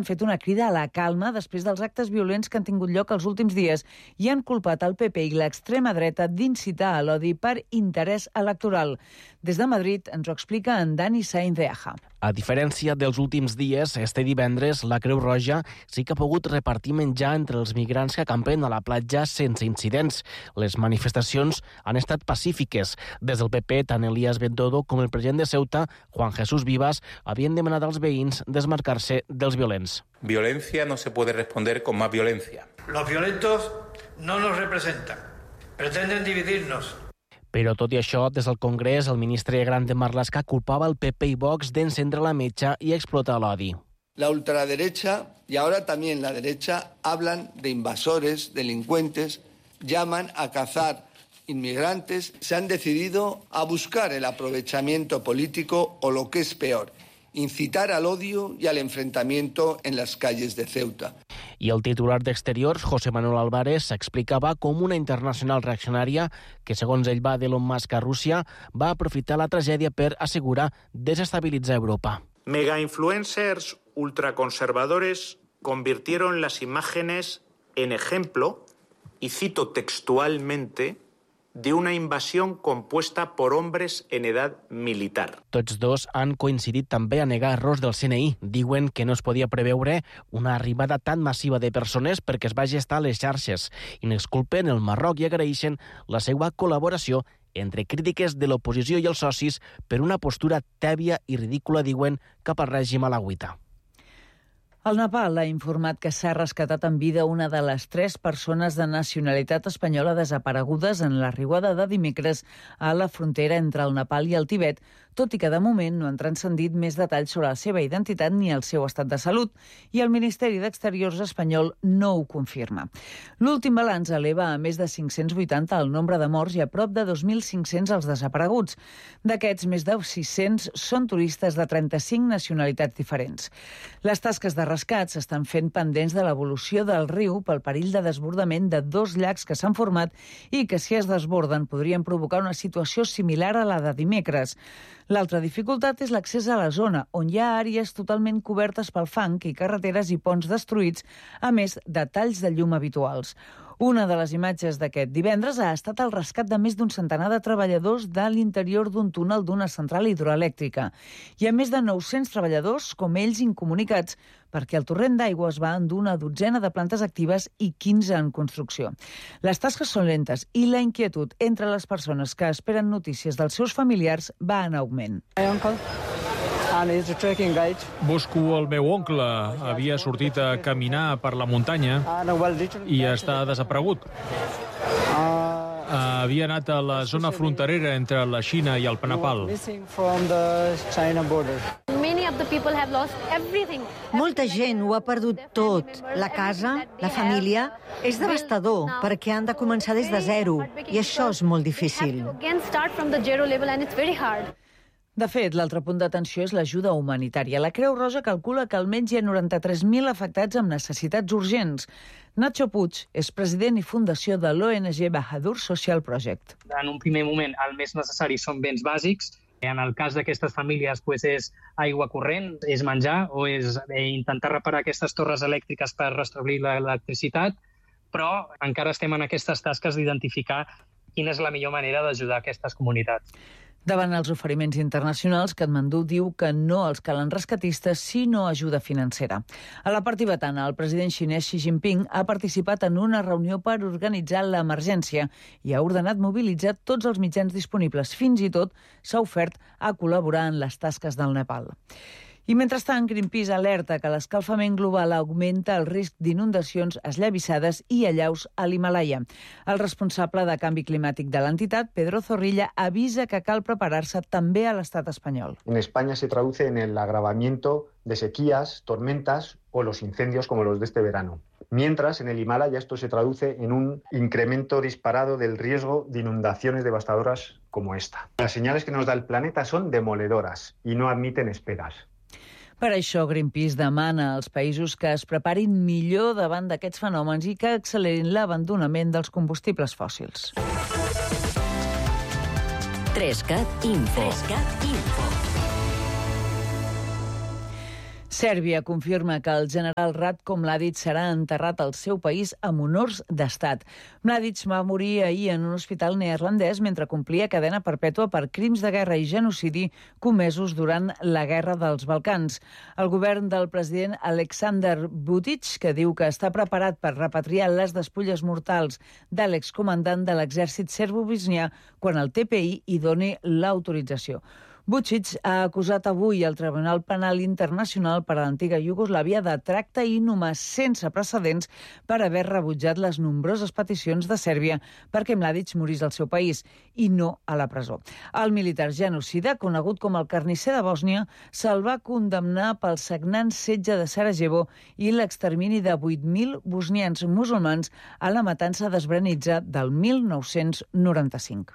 han fet una crida a la calma després dels actes violents que han tingut lloc els últims dies i han culpat el PP i l'extrema dreta d'incitar a l'odi per interès electoral. Des de Madrid ens ho explica en Dani Sainz de Aja. A diferència dels últims dies, este divendres la Creu Roja sí que ha pogut repartir menjar entre els migrants que acampen a la platja sense incidents. Les manifestacions han estat pacífiques. Des del PP, tant Elías Bendodo com el president de Ceuta, Juan Jesús Vivas, havien demanat als veïns desmarcar-se dels violents. Violencia no se puede responder con más violencia. Los violentos no nos representan, pretenden dividirnos. Però tot i això, des del Congrés, el ministre Grande Marlaska culpava el PP i Vox d'encendre la metxa i explotar l'odi. La ultraderecha y ahora también la derecha hablan de invasores, delincuentes, llaman a cazar inmigrantes, se han decidido a buscar el aprovechamiento político o lo que es peor, incitar al odio y al enfrentamiento en las calles de Ceuta. I el titular d'Exteriors, José Manuel Álvarez, s'explicava com una internacional reaccionària que, segons ell, va d'Elon Musk a Rússia, va aprofitar la tragèdia per assegurar desestabilitzar Europa. Megainfluencers ultraconservadores convirtieron las imágenes en ejemplo, y cito textualmente, de una invasión compuesta por hombres en edad militar. Tots dos han coincidit també a negar errors del CNI. Diuen que no es podia preveure una arribada tan massiva de persones perquè es va gestar a les xarxes. I n'exculpen el Marroc i agraeixen la seva col·laboració entre crítiques de l'oposició i els socis per una postura tèbia i ridícula, diuen, cap al règim alauita. El Nepal ha informat que s'ha rescatat en vida una de les 3 persones de nacionalitat espanyola desaparegudes en la riuada de dimecres a la frontera entre el Nepal i el Tibet, tot i que de moment no han transcendit més detalls sobre la seva identitat ni el seu estat de salut, i el Ministeri d'Exteriors espanyol no ho confirma. L'últim balanç eleva a més de 580 el nombre de morts i a prop de 2.500 els desapareguts. D'aquests, més de 600 són turistes de 35 nacionalitats diferents. Les tasques de rescat s'estan fent pendents de l'evolució del riu pel perill de desbordament de 2 llacs que s'han format i que, si es desborden, podrien provocar una situació similar a la de dimecres. L'altra dificultat és l'accés a la zona, on hi ha àrees totalment cobertes pel fang i carreteres i ponts destruïts, a més de talls de llum habituals. Una de les imatges d'aquest divendres ha estat el rescat de més d'un centenar de treballadors de l'interior d'un túnel d'una central hidroelèctrica. Hi ha més de 900 treballadors, com ells, incomunicats, perquè el torrent d'aigua es va endur una dotzena de plantes actives i 15 en construcció. Les tasques són lentes i la inquietud entre les persones que esperen notícies dels seus familiars va en augment. Busco el meu oncle. Havia sortit a caminar per la muntanya i està desaparegut. Havia anat a la zona fronterera entre la Xina i el Nepal. Molta gent ho ha perdut tot. La casa, la família. És devastador perquè han de començar des de zero i això és molt difícil. De fet, l'altre punt d'atenció és l'ajuda humanitària. La Creu Roja calcula que almenys hi ha 93.000 afectats amb necessitats urgents. Nacho Puig és president i fundació de l'ONG Bahadur Social Project. En un primer moment, el més necessari són béns bàsics. En el cas d'aquestes famílies és aigua corrent, és menjar o és intentar reparar aquestes torres elèctriques per restablir l'electricitat, però encara estem en aquestes tasques d'identificar quina és la millor manera d'ajudar aquestes comunitats. Davant els oferiments internacionals, Katmandú diu que no els calen rescatistes, sinó ajuda financera. A la part tibetana, el president xinès Xi Jinping ha participat en una reunió per organitzar l'emergència i ha ordenat mobilitzar tots els mitjans disponibles. Fins i tot s'ha ofert a col·laborar en les tasques del Nepal. I mentrestant, Greenpeace alerta que l'escalfament global augmenta el risc d'inundacions esllavissades i allaus a l'Himàlaia. El responsable de canvi climàtic de l'entitat, Pedro Zorrilla, avisa que cal preparar-se també a l'estat espanyol. En España se traduce en el agravamiento de sequías, tormentas o los incendios como los de este verano. Mientras, en el Himalaya esto se traduce en un incremento disparado del riesgo de inundaciones devastadoras como esta. Las señales que nos da el planeta son demoledoras y no admiten esperas. Per això, Greenpeace demana als països que es preparin millor davant d'aquests fenòmens i que accelerin l'abandonament dels combustibles fòssils. 3CAT Info. Sèrbia confirma que el general Ratko Mladic serà enterrat al seu país amb honors d'estat. Mladic va morir ahir en un hospital neerlandès mentre complia cadena perpètua per crims de guerra i genocidi comesos durant la Guerra dels Balcans. El govern del president Aleksandar Vučić, que diu que està preparat per repatriar les despulles mortals de l'excomandant de l'exèrcit serbo-bosnià quan el TPI hi doni l'autorització. Vučić ha acusat avui el Tribunal Penal Internacional per a l'antiga Iugoslàvia de tracte inhumà sense precedents per haver rebutjat les nombroses peticions de Sèrbia perquè Mladic morís al seu país i no a la presó. El militar genocida, conegut com el carnisser de Bòsnia, se'l va condemnar pel sagnant setge de Sarajevo i l'extermini de 8.000 bosnians musulmans a la matança de Srebrenica del 1995.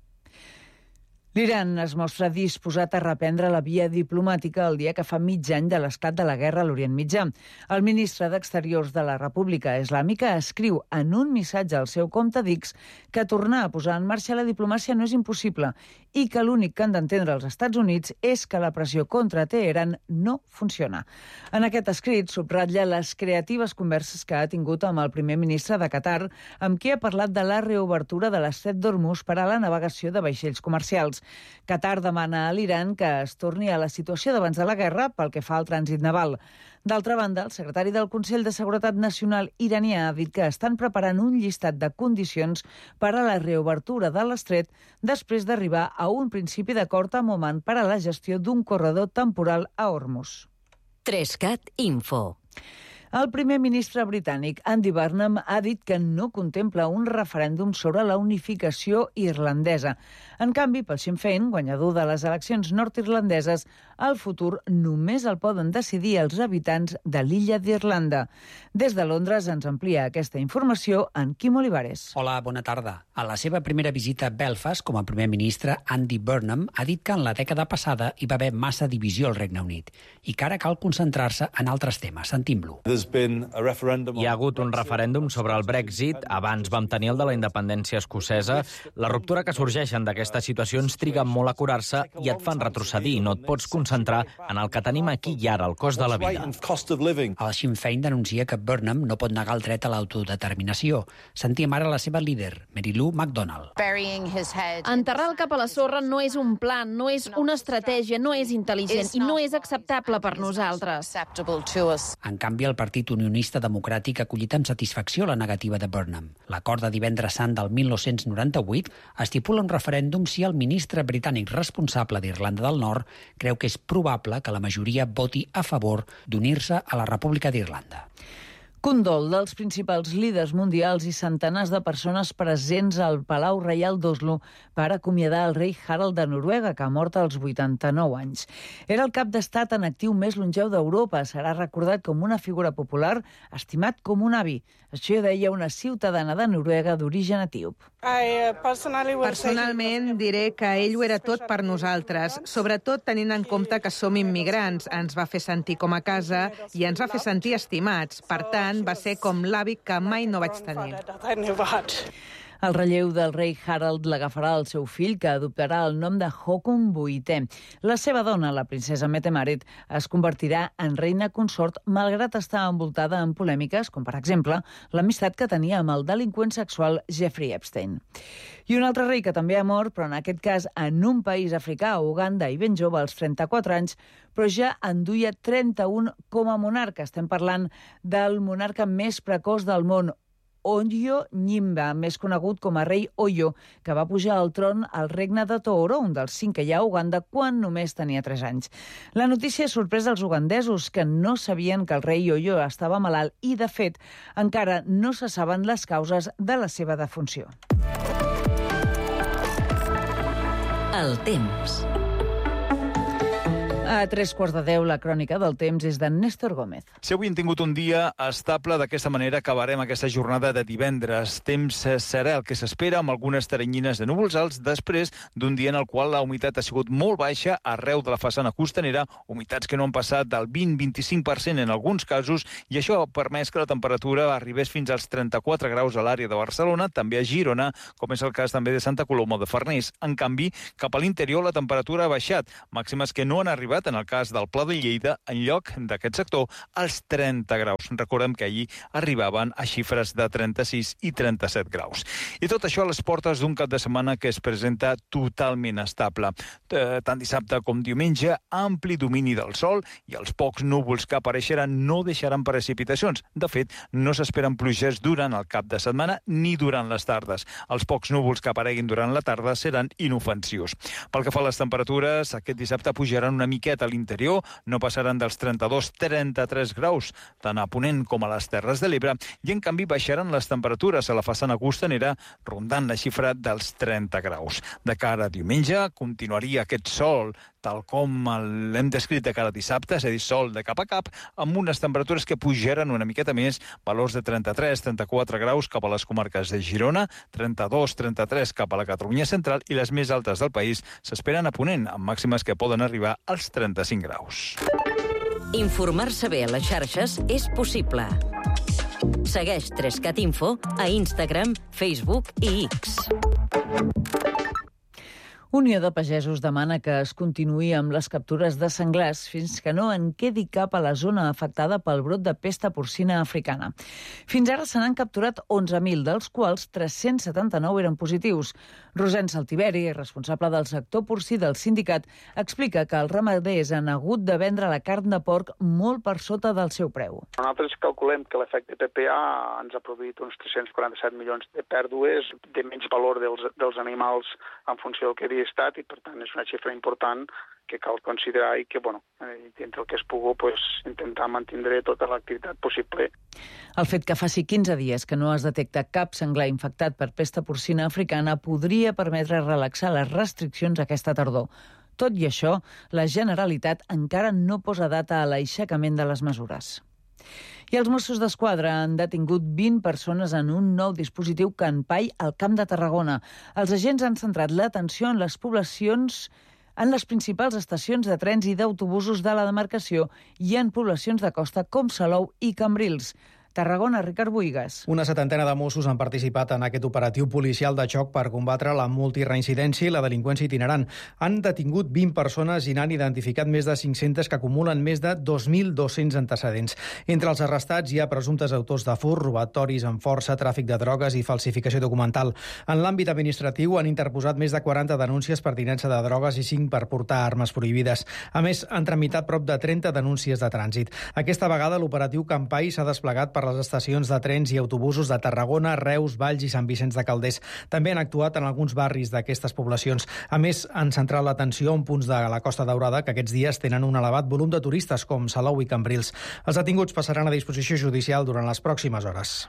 L'Iran es mostra disposat a reprendre la via diplomàtica el dia que fa mig any de l'esclat de la guerra a l'Orient Mitjà. El ministre d'Exteriors de la República Islàmica escriu en un missatge al seu compte d'X que tornar a posar en marxa la diplomàcia no és impossible i que l'únic que han d'entendre els Estats Units és que la pressió contra Teheran no funciona. En aquest escrit subratlla les creatives converses que ha tingut amb el primer ministre de Qatar, amb qui ha parlat de la reobertura de l'estret d'Hormuz per a la navegació de vaixells comercials. Qatar demana a l'Iran que es torni a la situació d'abans de la guerra pel que fa al trànsit naval. D'altra banda, el secretari del Consell de Seguretat Nacional iranià ha dit que estan preparant un llistat de condicions per a la reobertura de l'estret després d'arribar a un principi d'acord amb Oman per a la gestió d'un corredor temporal a Hormuz. 3CAT Info. El primer ministre britànic, Andy Burnham, ha dit que no contempla un referèndum sobre la unificació irlandesa. En canvi, pel Sinn Féin, guanyador de les eleccions nord-irlandeses, el futur només el poden decidir els habitants de l'illa d'Irlanda. Des de Londres ens amplia aquesta informació en Quim Olivares. Hola, bona tarda. A la seva primera visita a Belfast com a primer ministre, Andy Burnham ha dit que en la dècada passada hi va haver massa divisió al Regne Unit i que ara cal concentrar-se en altres temes. Sentim-lo. Hi ha hagut un referèndum sobre el Brexit, abans vam tenir el de la independència escocesa. La ruptura que sorgeixen d'aquestes situacions triga molt a curar-se i et fan retrocedir. No et pots concentrar en el que tenim aquí i ara, el cost de la vida. El Sinn Féin denuncia que Burnham no pot negar el dret a l'autodeterminació. Sentíem ara la seva líder, Mary Lou McDonald. Enterrar el cap a la sorra no és un plan, no és una estratègia, no és intel·ligent i no és acceptable per nosaltres. En canvi, el Partit Unionista Democràtic ha acollit amb satisfacció la negativa de Burnham. L'acord de divendres sant del 1998 estipula un referèndum si el ministre britànic responsable d'Irlanda del Nord creu que és probable que la majoria voti a favor d'unir-se a la República d'Irlanda. Condol dels principals líders mundials i centenars de persones presents al Palau Reial d'Oslo per acomiadar el rei Harald de Noruega, que ha mort als 89 anys. Era el cap d'estat en actiu més longeu d'Europa. Serà recordat com una figura popular, estimat com un avi. Això deia una ciutadana de Noruega d'origen etíop. Personalment diré que ell ho era tot per nosaltres, sobretot tenint en compte que som immigrants. Ens va fer sentir com a casa i ens va fer sentir estimats. Per tant, va ser com l'avi que mai no vaig tenir. El relleu del rei Harald l'agafarà el seu fill, que adoptarà el nom de Håkon VIII. La seva dona, la princesa Mette-Marit, es convertirà en reina consort malgrat estar envoltada en polèmiques, com per exemple l'amistat que tenia amb el delinqüent sexual Jeffrey Epstein. I un altre rei que també ha mort, però en aquest cas en un país africà, a Uganda, i ben jove, als 34 anys, però ja en duia 31 com a monarca. Estem parlant del monarca més precoç del món, Oyo Nyimba, més conegut com a rei Oyo, que va pujar al tron al regne de Tooro, un dels 5 que hi ha a Uganda, quan només tenia 3 anys. La notícia sorpresa als ugandesos, que no sabien que el rei Oyo estava malalt i, de fet, encara no se saben les causes de la seva defunció. El temps. A 3:15, la crònica del temps és d'en Néstor Gómez. Si avui hem tingut un dia estable, d'aquesta manera acabarem aquesta jornada de divendres. Temps serà el que s'espera, amb algunes teranyines de núvols alts, després d'un dia en el qual la humitat ha sigut molt baixa arreu de la façana costanera, humitats que no han passat del 20-25% en alguns casos, i això ha permès que la temperatura arribés fins als 34 graus a l'àrea de Barcelona, també a Girona, com és el cas també de Santa Coloma de Farners. En canvi, cap a l'interior la temperatura ha baixat, màximes que no han arribat arribat, en el cas del Pla de Lleida, en lloc d'aquest sector, als 30 graus. Recordem que ahir arribaven a xifres de 36 i 37 graus. I tot això a les portes d'un cap de setmana que es presenta totalment estable. Tant dissabte com diumenge, ampli domini del sol i els pocs núvols que apareixeran no deixaran precipitacions. De fet, no s'esperen pluges durant el cap de setmana ni durant les tardes. Els pocs núvols que apareguin durant la tarda seran inofensius. Pel que fa a les temperatures, aquest dissabte pujaran una miqueta a l'interior, no passaran dels 32-33 graus, tant a Ponent com a les Terres de l'Ebre, i en canvi baixaran les temperatures a la façana costanera, rondant la xifra dels 30 graus. De cara a diumenge, continuaria aquest sol, tal com l'hem descrit de cada dissabte, és a dir, sol de cap a cap, amb unes temperatures que pujaran una miqueta més, valors de 33-34 graus cap a les comarques de Girona, 32-33 cap a la Catalunya central, i les més altes del país s'esperen a Ponent, amb màximes que poden arribar als 35 graus. Informar-se bé a les xarxes és possible. Segueix 3CAT Info a Instagram, Facebook i X. Unió de Pagesos demana que es continuï amb les captures de senglars fins que no en quedi cap a la zona afectada pel brot de pesta porcina africana. Fins ara se n'han capturat 11.000, dels quals 379 eren positius. Rosén Saltiveri, responsable del sector porcí del sindicat, explica que els ramaders han hagut de vendre la carn de porc molt per sota del seu preu. Nosaltres calculem que l'efecte PPA ens ha produït uns 347 milions de pèrdues, de menys valor dels animals en funció del que havia estat, i per tant és una xifra important que cal considerar i que, dintre el que es pugui, intentar mantenir tota l'activitat possible. El fet que faci 15 dies que no es detecta cap senglar infectat per pesta porcina africana podria permetre relaxar les restriccions aquesta tardor. Tot i això, la Generalitat encara no posa data a l'aixecament de les mesures. I els Mossos d'Esquadra han detingut 20 persones en un nou dispositiu Canpai al Camp de Tarragona. Els agents han centrat l'atenció en les poblacions, en les principals estacions de trens i d'autobusos de la demarcació i en poblacions de costa com Salou i Cambrils. Tarragona, Ricard Boigas. Una setantena de Mossos han participat en aquest operatiu policial de xoc per combatre la multireincidència i la delinqüència itinerant. Han detingut 20 persones i n'han identificat més de 500 que acumulen més de 2.200 antecedents. Entre els arrestats hi ha presumptes autors de furt, robatoris amb força, tràfic de drogues i falsificació documental. En l'àmbit administratiu han interposat més de 40 denúncies per tinença de drogues i 5 per portar armes prohibides. A més, han tramitat prop de 30 denúncies de trànsit. Aquesta vegada l'operatiu Campai s'ha desplegat per les estacions de trens i autobusos de Tarragona, Reus, Valls i Sant Vicenç de Calders. També han actuat en alguns barris d'aquestes poblacions. A més, han centrat l'atenció en punts de la Costa Daurada que aquests dies tenen un elevat volum de turistes, com Salou i Cambrils. Els detinguts passaran a disposició judicial durant les pròximes hores.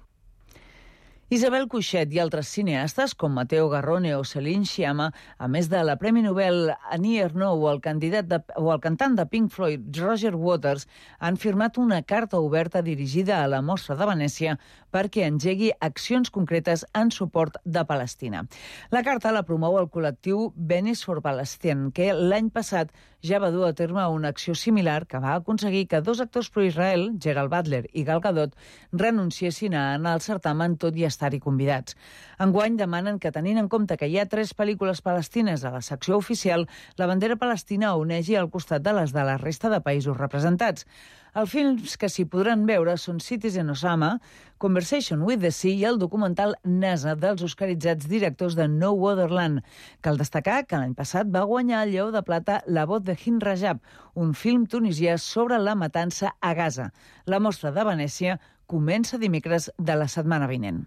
Isabel Cuixet i altres cineastes, com Matteo Garrone o Céline Sciamma, a més de la Premi Nobel Annie Ernaux o el cantant de Pink Floyd Roger Waters, han firmat una carta oberta dirigida a la Mostra de Venècia perquè engegui accions concretes en suport de Palestina. La carta la promou el col·lectiu Venice for Palestine, que l'any passat ja va dur a terme una acció similar que va aconseguir que 2 actors pro-Israel, Gerald Butler i Gal Gadot, renunciessin a anar al certamen tot i estar-hi convidats. Enguany demanen que, tenint en compte que hi ha 3 pel·lícules palestines a la secció oficial, la bandera palestina onegi al costat de les de la resta de països representats. Els films que s'hi podran veure són Citizen Osama, Conversation with the Sea i el documental NASA dels oscaritzats directors de No Other Land. Cal destacar que l'any passat va guanyar el Lleó de Plata La voz de Hind Rajab, un film tunisià sobre la matança a Gaza. La Mostra de Venècia comença dimecres de la setmana vinent.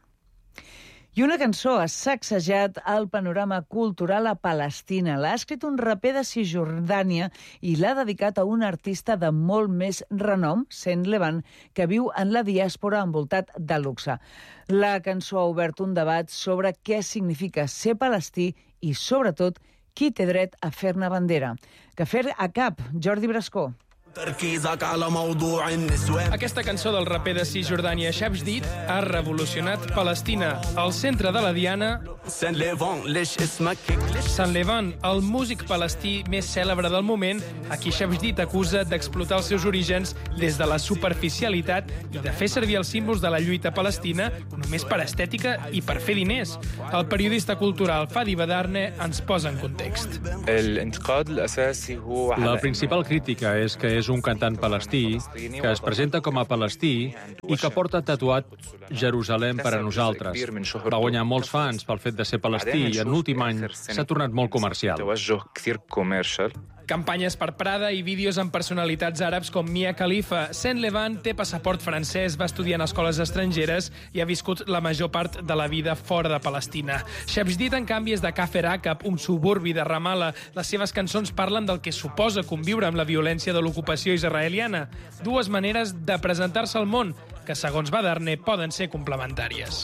I una cançó ha sacsejat el panorama cultural a Palestina. L'ha escrit un raper de Cisjordània i l'ha dedicat a un artista de molt més renom, Saint Levan, que viu en la diàspora envoltat de luxe. La cançó ha obert un debat sobre què significa ser palestí i, sobretot, qui té dret a fer-ne bandera. Que fer a cap, Jordi Brascó. Aquesta cançó del raper de Cisjordània Shabshdid ha revolucionat Palestina. Al centre de la diana, Sant Levan, el músic palestí més cèlebre del moment, a qui Shabshdid acusa d'explotar els seus orígens des de la superficialitat i de fer servir els símbols de la lluita palestina només per estètica i per fer diners. El periodista cultural Fadi Badarne ens posa en context. La principal crítica és que és un cantant palestí que es presenta com a palestí i que porta tatuat Jerusalem per a nosaltres. Va guanyar molts fans pel fet de ser palestí i en l'últim any s'ha tornat molt comercial. Campanyes per Prada i vídeos amb personalitats àrabs com Mia Khalifa. Saint Levan té passaport francès, va estudiar en escoles estrangeres i ha viscut la major part de la vida fora de Palestina. Shabshdid, en canvi, és de Kafr Aqab, un suburbi de Ramallah. Les seves cançons parlen del que suposa conviure amb la violència de l'ocupació israeliana. Dues maneres de presentar-se al món que, segons Badarne, poden ser complementàries.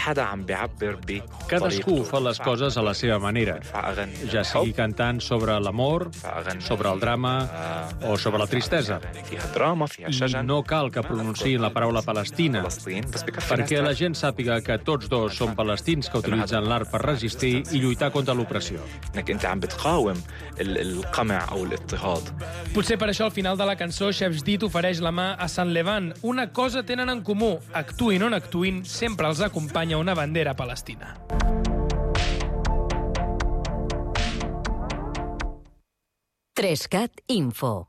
Cadascú fa les coses a la seva manera, ja sigui cantant sobre l'amor, sobre el drama o sobre la tristesa. I no cal que pronunciïn la paraula Palestina, perquè la gent sàpiga que tots dos són palestins que utilitzen l'art per resistir i lluitar contra l'opressió. Potser per això al final de la cançó Shabshdid ofereix la mà a Sant Levan. Una cosa tenen en comú, actuïn o no actuïn, sempre els acompanya una bandera palestina. Trescat Info.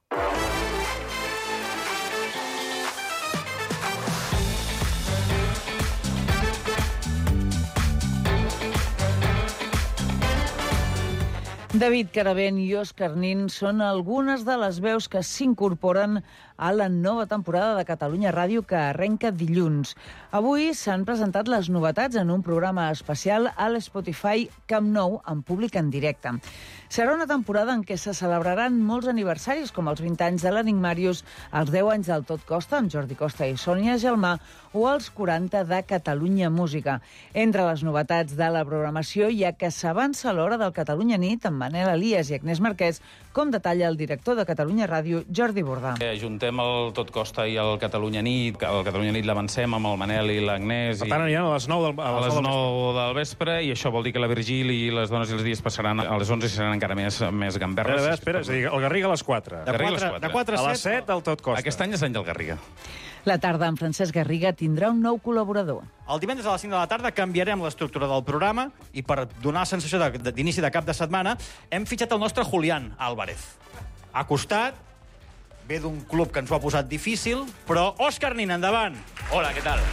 David Caravent i Òscar Nin són algunes de les veus que s'incorporen a la nova temporada de Catalunya Ràdio que arrenca dilluns. Avui s'han presentat les novetats en un programa especial a l'Spotify Camp Nou en públic en directe. Serà una temporada en què se celebraran molts aniversaris, com els 20 anys de l'Enigmàrius, els 10 anys del Tot Costa, amb Jordi Costa i Sònia Gelmà, o els 40 de Catalunya Música. Entre les novetats de la programació hi ha que s'avança l'hora del Catalunya Nit amb Manel Elias i Agnès Marquès, com detalla el director de Catalunya Ràdio, Jordi Bordà. Ajuntem el Tot Costa i el Catalunya Nit. El Catalunya Nit l'avancem amb el Manel i l'Agnès. Per tant, aniran a les 9 del vespre, i això vol dir que la Virgili i les dones i els dies passaran a les 11 i seran encara més gamberres. Espera, és a dir, el Garriga a les 4. De 4 a 7 el Tot Costa. Aquest any és l'any del Garriga. La tarda amb Francesc Garriga tindrà un nou col·laborador. El divendres a les 5 de la tarda canviarem l'estructura del programa i per donar la sensació d'inici de cap de setmana hem fitxat el nostre Julián Álvarez. Ha costat, ve d'un club que ens ho ha posat difícil, però Òscar Nin, endavant. Hola, què tal?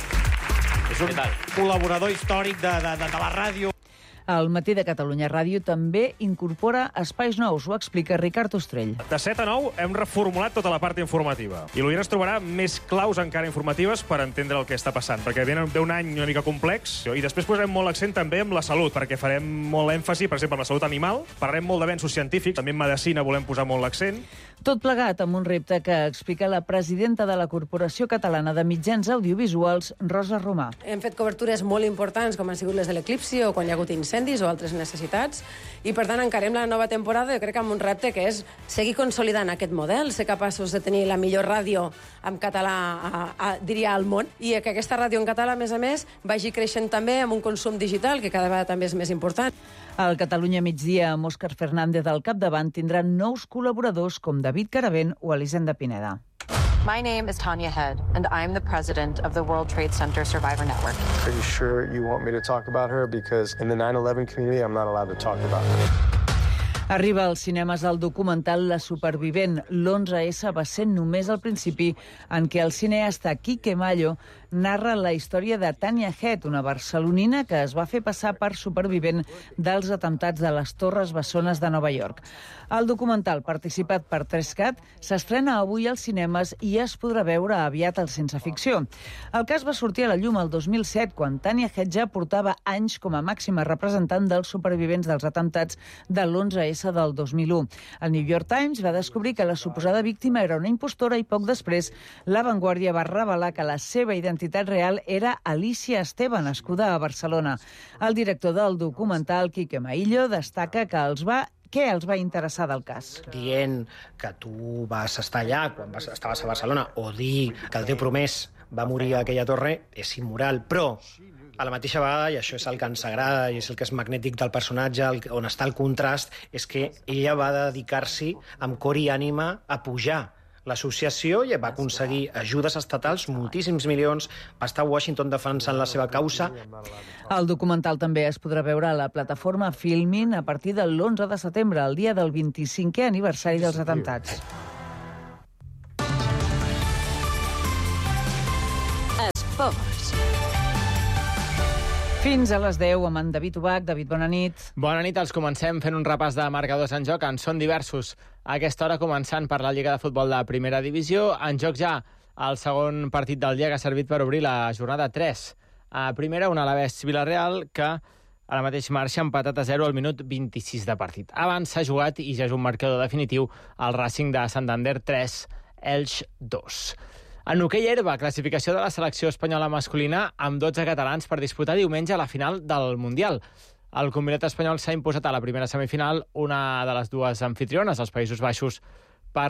És un col·laborador històric de la ràdio. El Matí de Catalunya Ràdio també incorpora espais nous, ho explica Ricard Ostrell. De 7 a 9 hem reformulat tota la part informativa. I l'Oient es trobarà més claus encara informatives per entendre el que està passant, perquè ve un any una mica complex, i després posarem molt l'accent també amb la salut, perquè farem molt èmfasi, per exemple, en la salut animal, parlarem molt d'avenços científics, també en medicina volem posar molt l'accent. Tot plegat amb un repte que explica la presidenta de la Corporació Catalana de Mitjans Audiovisuals, Rosa Romà. Hem fet cobertures molt importants, com han sigut les de l'eclipsi o quan hi ha hagut incendis o altres necessitats, i per tant encarem la nova temporada, jo crec, amb un repte que és seguir consolidant aquest model, ser capaços de tenir la millor ràdio en català, diria, al món, i que aquesta ràdio en català, a més, vagi creixent també amb un consum digital, que cada vegada també és més important. El Catalunya Migdia, amb Òscar Fernández al capdavant, tindran nous col·laboradors com David Caravent o Elisenda Pineda. My name is Tanya Head, and I'm the president of the World Trade Center Survivor Network. Are you sure you want me to talk about her? Because in the 9/11 community, I'm not allowed to talk about her. Arriba als cinemes el documental La Supervivent. L'11S va ser només al principi en què el cineasta Quique Mallo narra la història de Tanya Head, una barcelonina que es va fer passar per supervivent dels atemptats de les Torres Bessones de Nova York. El documental, participat per 3CAT, s'estrena avui als cinemes i es podrà veure aviat al Sense Ficció. El cas va sortir a la llum el 2007, quan Tanya Head ja portava anys com a màxima representant dels supervivents dels atemptats de l'11S del 2001. El New York Times va descobrir que la suposada víctima era una impostora i poc després La Vanguardia va revelar que la seva identitat real era Alicia Esteve, nascuda a Barcelona. El director del documental, Quique Maillo, destaca que els va Què els va interessar del cas? Dient que tu vas estar allà quan estaves a Barcelona o dir que el teu promès va morir a aquella torre és immoral, però a la mateixa vegada, i això és el que ens agrada i és el que és magnètic del personatge, on està el contrast, és que ella va dedicar-s'hi amb cor i ànima a pujar l'associació i va aconseguir ajudes estatals, moltíssims milions, va estar a Washington defensant la seva causa. El documental també es podrà veure a la plataforma Filmin a partir de l'11 de setembre, el dia del 25è aniversari dels atemptats. Esports. Fins a les 10 amb en David Ubach. David, bona nit. Bona nit. Els comencem fent un repàs de marcadors en joc. En són diversos. A aquesta hora començant per la Lliga de Futbol de Primera Divisió. En joc ja el segon partit del dia que ha servit per obrir la jornada 3. A primera, un Alavés-Villarreal que ara mateix marxa empatat a 0 al minut 26 de partit. Abans s'ha jugat, i ja és un marcador definitiu, el Racing de Santander 3, Elx 2. En hoquei herba, classificació de la selecció espanyola masculina amb 12 catalans per disputar diumenge a la final del Mundial. El combinat espanyol s'ha imposat a la primera semifinal una de les dues anfitriones, els Països Baixos, per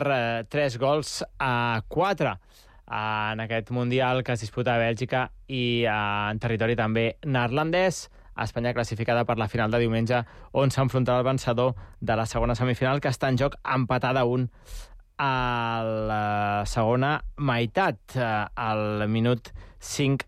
3-4 en aquest Mundial que es disputa a Bèlgica i en territori també neerlandès. Espanya classificada per la final de diumenge, on s'enfrontarà el vencedor de la segona semifinal, que està en joc empatada a 1 a la segona meitat, al minut 5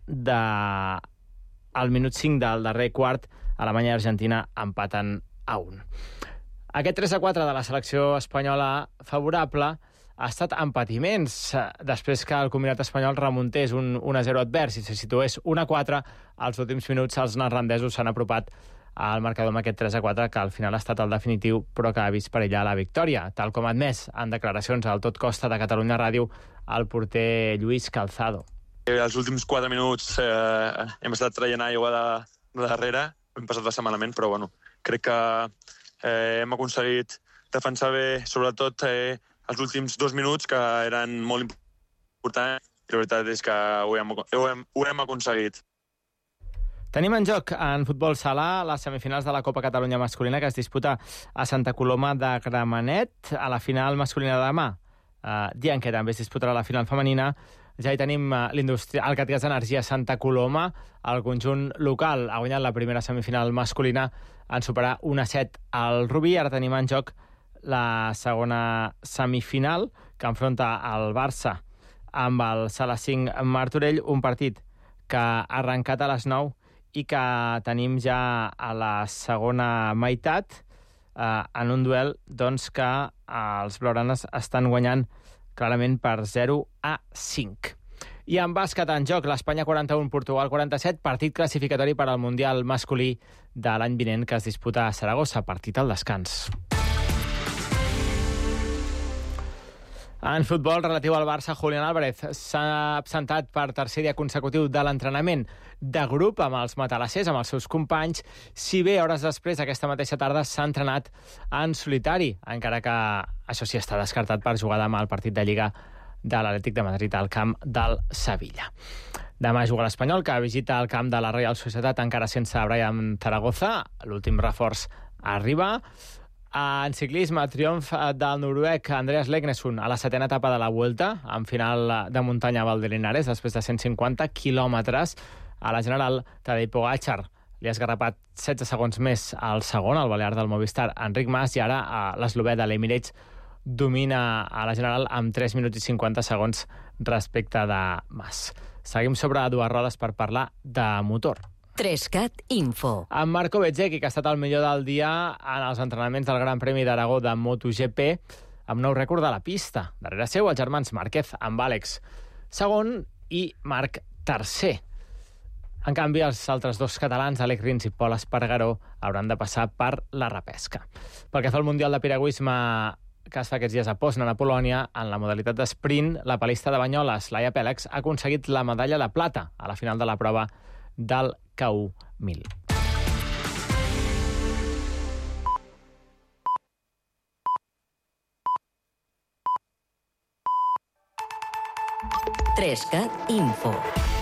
del darrer quart. Alemanya i Argentina empaten a 1. Aquest 3-4 de la selecció espanyola favorable ha estat en patiments, després que el combinat espanyol remuntés un 1-0 advers i se situés 1-4. Als últims minuts els neerlandesos s'han apropat al marcador amb aquest 3-4, que al final ha estat el definitiu, però que ha vist perillar la victòria, tal com ha admès en declaracions al Tot Costa de Catalunya Ràdio el porter Lluís Calzado. Els últims 4 minuts hem estat traient aigua de darrere, hem passat bastant malament, però bueno, crec que hem aconseguit defensar bé, sobretot els últims 2 minuts, que eren molt importants, i la veritat és que ho hem aconseguit. Tenim en joc en futbol sala les semifinals de la Copa Catalunya masculina, que es disputa a Santa Coloma de Gramenet. A la final masculina de demà, dient que també es disputarà la final femenina, ja hi tenim el Catgàs Energia Santa Coloma. El conjunt local ha guanyat la primera semifinal masculina en superar 1-7 al Rubí. Ara tenim en joc la segona semifinal, que enfronta el Barça amb el Sala 5 Martorell, un partit que ha arrencat a les 9 i que tenim ja a la segona meitat, en un duel doncs, que els blaugranes estan guanyant clarament per 0-5. I en bàsquet en joc, l'Espanya 41, Portugal 47, partit classificatori per al Mundial masculí de l'any vinent, que es disputa a Saragossa, partit al descans. En futbol, relatiu al Barça, Julián Álvarez s'ha absentat per tercer dia consecutiu de l'entrenament de grup amb els matalassers, amb els seus companys, si bé hores després, aquesta mateixa tarda, s'ha entrenat en solitari, encara que això sí està descartat per jugar demà al partit de Lliga de l'Atlètic de Madrid al camp del Sevilla. Demà juga l'Espanyol, que visita el camp de la Real Societat encara sense Brian Zaragoza. L'últim reforç arriba. En ciclisme, triomf del noruec Andreas Leknesund a la 7ª etapa de la Vuelta, en final de muntanya a Valdelinares, després de 150 quilòmetres. A la general, Tadej Pogačar li ha esgarrapat 16 segons més al segon, el balear del Movistar, Enric Mas, i ara l'eslovè de l'Emirates domina a la general amb 3 minuts i 50 segons respecte de Mas. Seguim sobre dues rodes per parlar de motor. 3Cat Info. En Marco Bezzecchi, que ha estat el millor del dia en els entrenaments del Gran Premi d'Aragó de MotoGP, amb nou rècord de la pista. Darrere seu, els germans Márquez amb Àlex segon i Marc tercer. En canvi, els altres dos catalans, Àlex Rins i Pol Espargaró, hauran de passar per la repesca. Pel que fa al Mundial de Piragüisme que es fa aquests dies a Poznan, a Polònia, en la modalitat d'esprint, la palista de Banyoles, Laia Pèlex, ha aconseguit la medalla de plata a la final de la prova del KU 1000. Trescat Info.